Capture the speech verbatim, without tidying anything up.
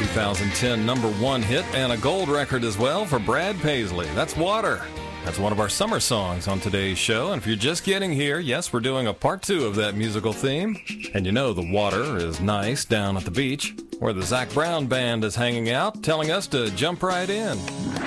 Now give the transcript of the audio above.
two thousand ten number one hit and a gold record as well for Brad Paisley. That's Water. That's one of our summer songs on today's show. And if you're just getting here, yes, we're doing a part two of that musical theme. And you know the water is nice down at the beach, where the Zac Brown Band is hanging out, telling us to jump right in.